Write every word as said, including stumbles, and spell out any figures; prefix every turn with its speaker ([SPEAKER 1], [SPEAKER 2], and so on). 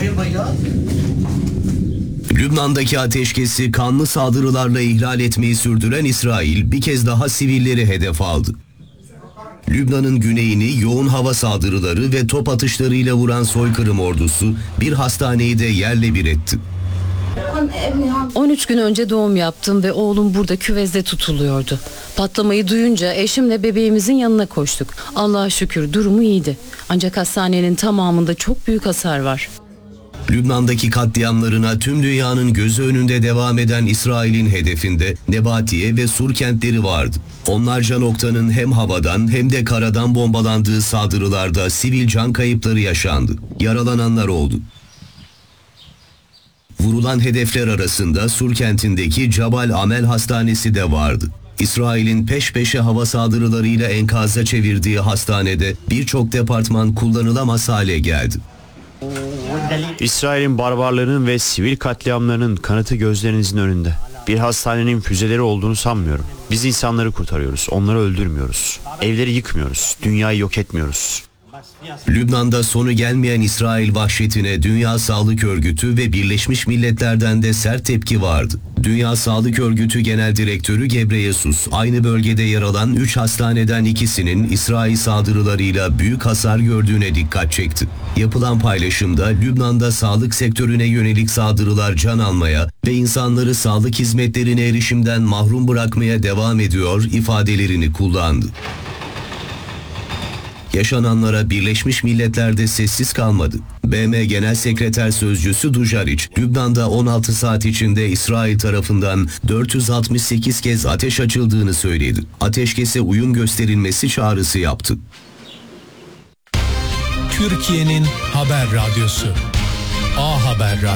[SPEAKER 1] Lübnan'daki ateşkesi kanlı saldırılarla ihlal etmeyi sürdüren İsrail bir kez daha sivilleri hedef aldı. Lübnan'ın güneyini yoğun hava saldırıları ve top atışlarıyla vuran soykırım ordusu bir hastaneyi de yerle bir etti.
[SPEAKER 2] on üç gün önce doğum yaptım ve oğlum burada küvezde tutuluyordu. Patlamayı duyunca eşimle bebeğimizin yanına koştuk. Allah'a şükür durumu iyiydi. Ancak hastanenin tamamında çok büyük hasar var.
[SPEAKER 1] Lübnan'daki katliamlarına tüm dünyanın gözü önünde devam eden İsrail'in hedefinde Nebatiye ve Sur kentleri vardı. Onlarca noktanın hem havadan hem de karadan bombalandığı saldırılarda sivil can kayıpları yaşandı. Yaralananlar oldu. Vurulan hedefler arasında Sur kentindeki Cabal Amel Hastanesi de vardı. İsrail'in peş peşe hava saldırılarıyla enkaza çevirdiği hastanede birçok departman kullanılamaz hale geldi.
[SPEAKER 3] İsrail'in barbarlığının ve sivil katliamlarının kanıtı gözlerinizin önünde. Bir hastanenin füzeleri olduğunu sanmıyorum. Biz insanları kurtarıyoruz, onları öldürmüyoruz. Evleri yıkmıyoruz, dünyayı yok etmiyoruz.
[SPEAKER 1] Lübnan'da sonu gelmeyen İsrail vahşetine Dünya Sağlık Örgütü ve Birleşmiş Milletler'den de sert tepki vardı. Dünya Sağlık Örgütü Genel Direktörü Gebreyesus, aynı bölgede yer alan üç hastaneden ikisinin İsrail saldırılarıyla büyük hasar gördüğüne dikkat çekti. Yapılan paylaşımda Lübnan'da sağlık sektörüne yönelik saldırılar can almaya ve insanları sağlık hizmetlerine erişimden mahrum bırakmaya devam ediyor ifadelerini kullandı. Yaşananlara Birleşmiş Milletler'de sessiz kalmadı. B M Genel Sekreter Sözcüsü Dujaric, Lübnan'da on altı saat içinde İsrail tarafından dört yüz altmış sekiz kez ateş açıldığını söyledi. Ateşkese uyum gösterilmesi çağrısı yaptı.
[SPEAKER 4] Türkiye'nin haber radyosu A Haber Radyo.